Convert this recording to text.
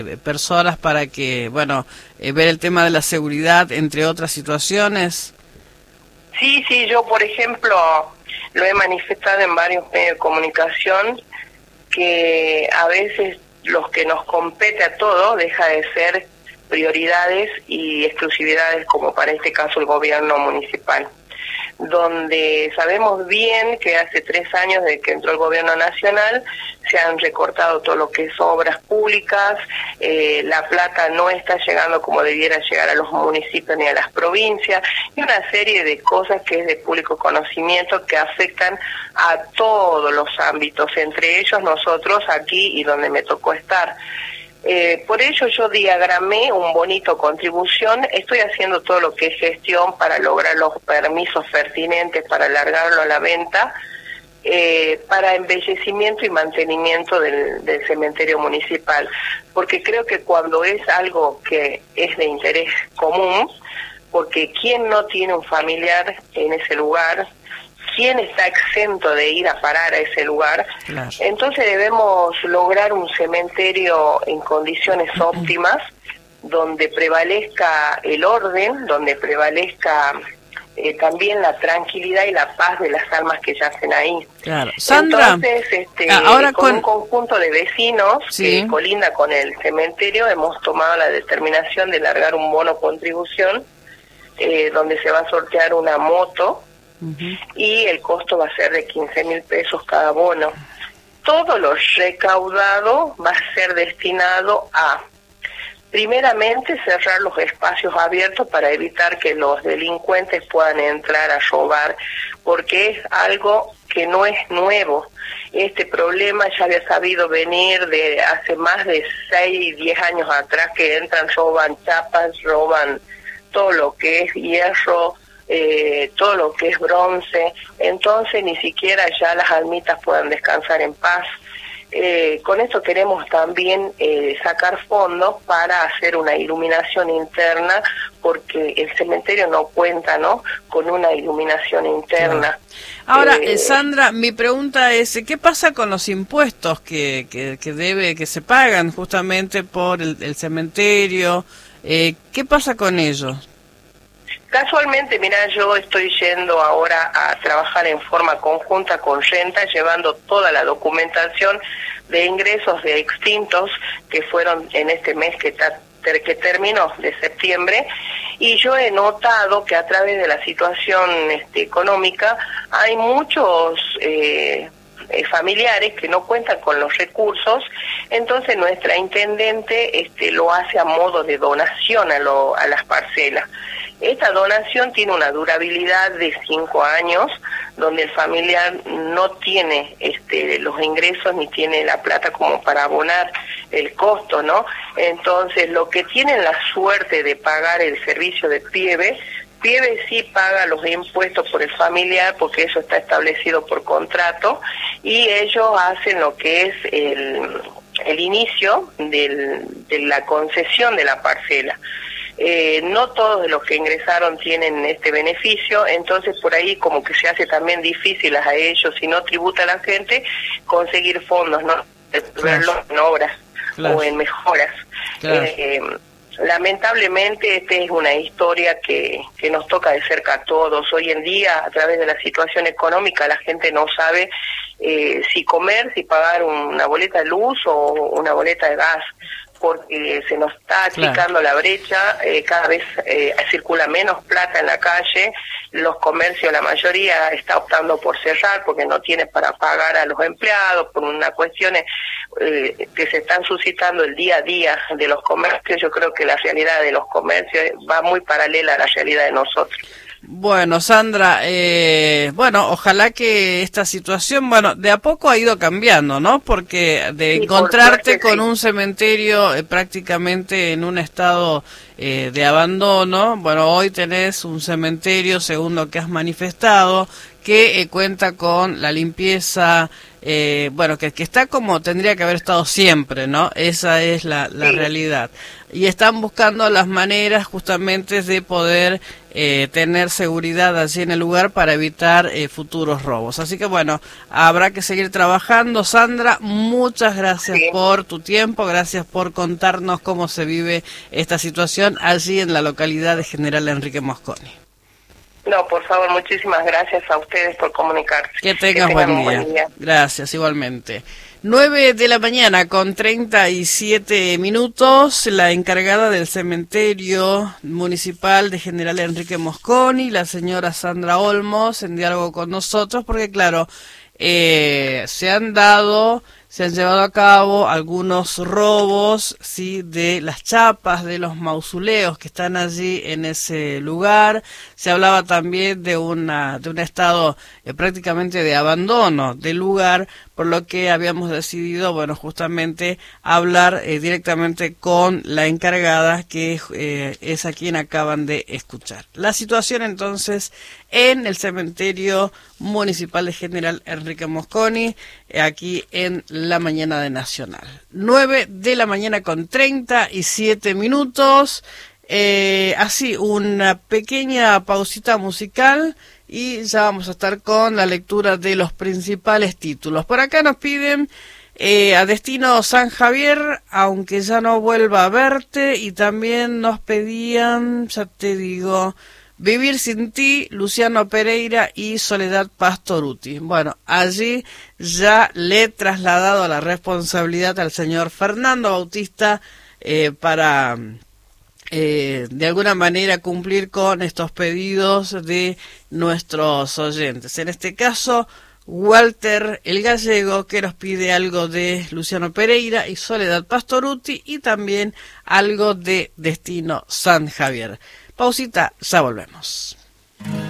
personas para que, bueno, ver el tema de la seguridad, entre otras situaciones? Sí, sí, yo por ejemplo lo he manifestado en varios medios de comunicación, que a veces los que nos compete a todos deja de ser prioridades y exclusividades, como para este caso el gobierno municipal, donde sabemos bien que hace 3 años desde que entró el gobierno nacional se han recortado todo lo que es obras públicas, la plata no está llegando como debiera llegar a los municipios ni a las provincias, y una serie de cosas que es de público conocimiento que afectan a todos los ámbitos, entre ellos nosotros aquí y donde me tocó estar. Por ello yo diagramé un bonito contribución, estoy haciendo todo lo que es gestión para lograr los permisos pertinentes para alargarlo a la venta, para embellecimiento y mantenimiento del cementerio municipal, porque creo que cuando es algo que es de interés común, porque ¿quién no tiene un familiar en ese lugar? ¿Quién está exento de ir a parar a ese lugar? Claro. Entonces debemos lograr un cementerio en condiciones óptimas, donde prevalezca el orden, donde prevalezca también la tranquilidad y la paz de las almas que yacen ahí. Claro. Sandra, entonces, ahora con un conjunto de vecinos sí, que colinda con el cementerio, hemos tomado la determinación de largar un bono contribución, donde se va a sortear una moto, y el costo va a ser de 15.000 pesos cada bono. Todo lo recaudado va a ser destinado a, primeramente, cerrar los espacios abiertos para evitar que los delincuentes puedan entrar a robar, porque es algo que no es nuevo. Este problema ya había sabido venir de hace más de 6, 10 años atrás, que entran, roban chapas, roban todo lo que es hierro, todo lo que es bronce, entonces ni siquiera ya las almitas puedan descansar en paz. Con esto queremos también sacar fondos para hacer una iluminación interna, porque el cementerio no cuenta, ¿no?, con una iluminación interna. Ahora, Sandra, mi pregunta es, ¿qué pasa con los impuestos que se pagan justamente por el cementerio? ¿Qué pasa con ellos? Casualmente, mira, yo estoy yendo ahora a trabajar en forma conjunta con Renta, llevando toda la documentación de ingresos de extintos que fueron en este mes que terminó, de septiembre, y yo he notado que a través de la situación económica hay muchos familiares que no cuentan con los recursos. Entonces nuestra intendente lo hace a modo de donación a las parcelas. Esta donación tiene una durabilidad de 5 años, donde el familiar no tiene los ingresos ni tiene la plata como para abonar el costo, ¿no? Entonces, lo que tienen la suerte de pagar el servicio de Pieve sí paga los impuestos por el familiar, porque eso está establecido por contrato, y ellos hacen lo que es el inicio de la concesión de la parcela. No todos los que ingresaron tienen este beneficio, entonces por ahí como que se hace también difícil a ellos, si no tributa a la gente, conseguir fondos, ¿no?, verlos en obras o en mejoras. Lamentablemente esta es una historia que nos toca de cerca a todos. Hoy en día, a través de la situación económica, la gente no sabe si comer, si pagar una boleta de luz o una boleta de gas, porque se nos está achicando la brecha, cada vez circula menos plata en la calle, los comercios, la mayoría está optando por cerrar porque no tiene para pagar a los empleados, por unas cuestiones que se están suscitando el día a día de los comercios. Yo creo que la realidad de los comercios va muy paralela a la realidad de nosotros. Bueno, Sandra, ojalá que esta situación, de a poco ha ido cambiando, ¿no? Porque de encontrarte con un cementerio prácticamente en un estado de abandono, hoy tenés un cementerio, según lo que has manifestado, que cuenta con la limpieza bueno, que está como tendría que haber estado siempre, ¿no? Esa es la realidad. Y están buscando las maneras justamente de poder tener seguridad allí en el lugar para evitar futuros robos. Así que bueno, habrá que seguir trabajando. Sandra, muchas gracias por tu tiempo, gracias por contarnos cómo se vive esta situación allí en la localidad de General Enrique Mosconi. No, por favor, muchísimas gracias a ustedes por comunicarse. Que tengan buen día. Gracias, igualmente. 9 de la mañana con 37 minutos, la encargada del cementerio municipal de General Enrique Mosconi, la señora Sandra Olmos, en diálogo con nosotros, porque claro, se han llevado a cabo algunos robos, sí, de las chapas de los mausoleos que están allí en ese lugar. Se hablaba también de un estado prácticamente de abandono del lugar, por lo que habíamos decidido, bueno, justamente hablar directamente con la encargada, que es a quien acaban de escuchar. La situación entonces en el cementerio municipal de General Enrique Mosconi, aquí en la mañana de Nacional. 9 de la mañana con 37 minutos. Así, una pequeña pausita musical y ya vamos a estar con la lectura de los principales títulos. Por acá nos piden a Destino San Javier, aunque ya no vuelva a verte, y también nos pedían, ya te digo, Vivir sin ti, Luciano Pereira y Soledad Pastoruti. Bueno, allí ya le he trasladado la responsabilidad al señor Fernando Bautista para de alguna manera cumplir con estos pedidos de nuestros oyentes. En este caso, Walter el Gallego, que nos pide algo de Luciano Pereira y Soledad Pastoruti, y también algo de Destino San Javier. Pausita, ya volvemos.